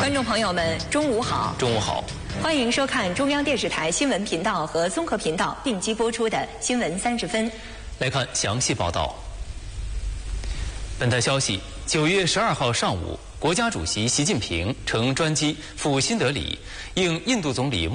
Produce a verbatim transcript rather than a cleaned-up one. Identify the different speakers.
Speaker 1: 观众朋友们，中午好！
Speaker 2: 中午好，
Speaker 1: 欢迎收看中央电视台新闻频道和综合频道并机播出的《新闻三十分》。
Speaker 2: 来看详细报道。本台消息：九月十二号上午，国家主席习近平乘专机赴新德里，应印度总理